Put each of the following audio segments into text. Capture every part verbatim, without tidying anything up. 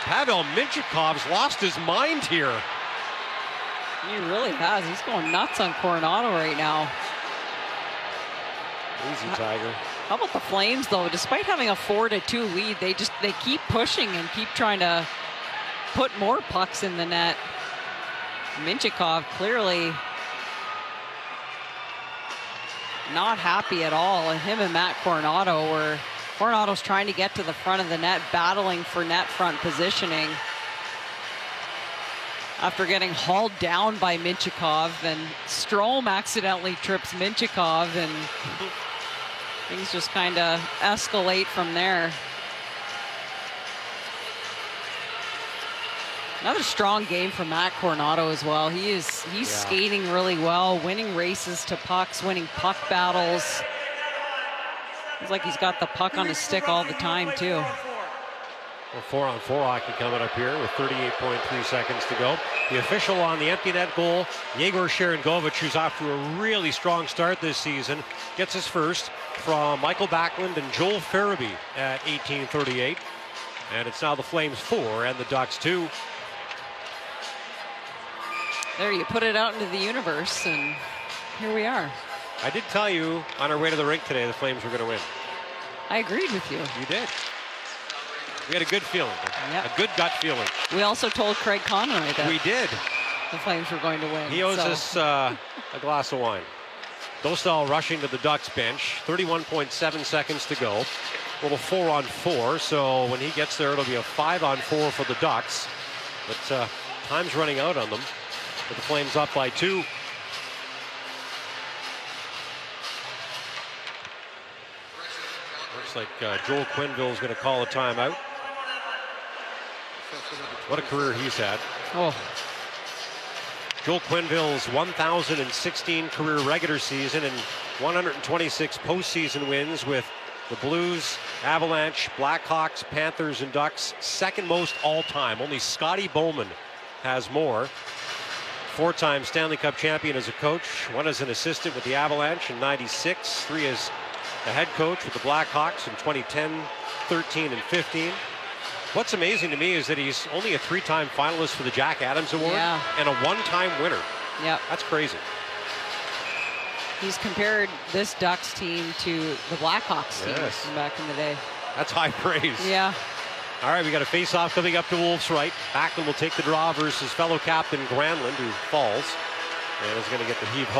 Pavel Mintyukov's lost his mind here. He really has. He's going nuts on Coronado right now. Easy, Tiger. How about the Flames, though? Despite having a four to two lead, they just they keep pushing and keep trying to put more pucks in the net. Mintyukov clearly not happy at all. And him and Matt Coronado were Coronado's trying to get to the front of the net, battling for net front positioning. After getting hauled down by Mintyukov, and Strome accidentally trips Mintyukov, and things just kind of escalate from there. Another strong game from Matt Coronado as well. He is he's yeah. skating really well, winning races to pucks, winning puck battles. It's like he's got the puck on his stick all the time too. Well, four on four hockey coming up here with thirty-eight point three seconds to go. The official on the empty net goal, Yegor Sharangovich, who's off to a really strong start this season, gets his first from Michael Backlund and Joel Farabee at eighteen thirty-eight. And it's now the Flames four and the Ducks two. There, you put it out into the universe, and here we are. I did tell you on our way to the rink today the Flames were going to win. I agreed with you. You did. We had a good feeling, yep. a good gut feeling. We also told Craig Conroy that we did. The Flames were going to win. He owes so. us uh, a glass of wine. Dostal rushing to the Ducks bench. thirty-one point seven seconds to go. A little four on four, so when he gets there, it'll be a five on four for the Ducks. But uh, time's running out on them. With the Flames up by two. Looks like uh, Joel Quenneville is going to call a timeout. What a career he's had. Oh. Joel Quenneville's one thousand sixteen career regular season and one hundred twenty-six postseason wins with the Blues, Avalanche, Blackhawks, Panthers, and Ducks. Second most all time. Only Scotty Bowman has more. Four-time Stanley Cup champion as a coach, one as an assistant with the Avalanche in ninety-six, three as the head coach with the Blackhawks in twenty ten, thirteen, and fifteen. What's amazing to me is that he's only a three-time finalist for the Jack Adams Award yeah. and a one-time winner. Yep. That's crazy. He's compared this Ducks team to the Blackhawks team yes. back in the day. That's high praise. Yeah. All right, we got a face-off coming up to Wolves' right. Backlund will take the draw versus fellow captain Granlund, who falls and is going to get the heave-ho.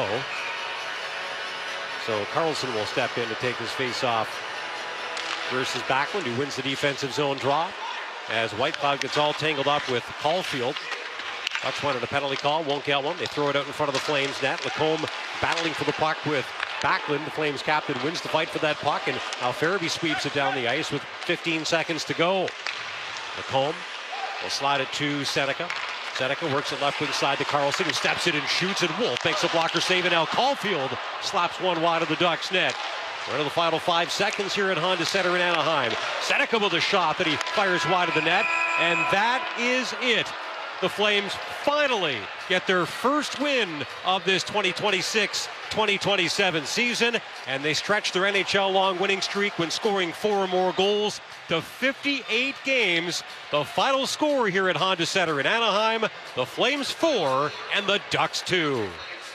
So Carlson will step in to take his face-off versus Backlund, who wins the defensive zone draw. As Whitecloud gets all tangled up with Caulfield. Ducks wanted a penalty call, won't get one. They throw it out in front of the Flames net. Lacombe battling for the puck with Backlund. The Flames captain wins the fight for that puck, and now Farabee sweeps it down the ice with fifteen seconds to go. Lacombe will slide it to Seneca. Seneca works it left wing side to Carlson, who steps it and shoots, and Wolf makes a blocker save, and now Caulfield slaps one wide of the Ducks net. We're into the final five seconds here at Honda Center in Anaheim. Seneca with a shot that he fires wide of the net, and that is it. The Flames finally get their first win of this twenty twenty-six twenty twenty-seven season, and they stretch their N H L long winning streak when scoring four or more goals to fifty-eight games. The final score here at Honda Center in Anaheim, the Flames four and the Ducks two.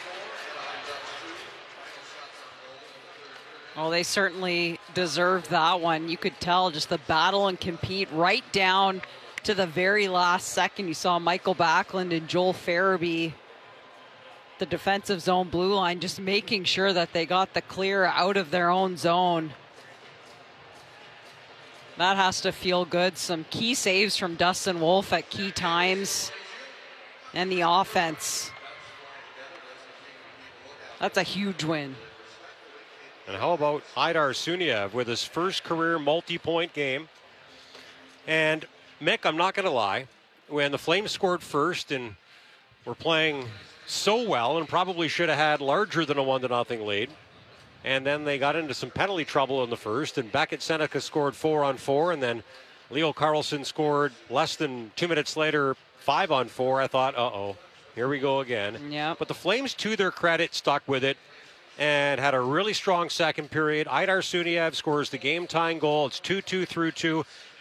Oh, they certainly deserved that one. You could tell just the battle and compete right down to the very last second. You saw Michael Backlund and Joel Farabee, the defensive zone blue line, just making sure that they got the clear out of their own zone. That has to feel good. Some key saves from Dustin Wolf at key times. And the offense. That's a huge win. And how about Aidar Suniev with his first career multi-point game? And Mick, I'm not going to lie, when the Flames scored first and were playing so well and probably should have had larger than a one to nothing lead, and then they got into some penalty trouble in the first, and Beckett Seneca scored four on four, and then Leo Carlson scored less than two minutes later, five on four. I thought, uh-oh, here we go again. Yeah. But the Flames, to their credit, stuck with it and had a really strong second period. Aidar Suniev scores the game-tying goal. It's two two through two.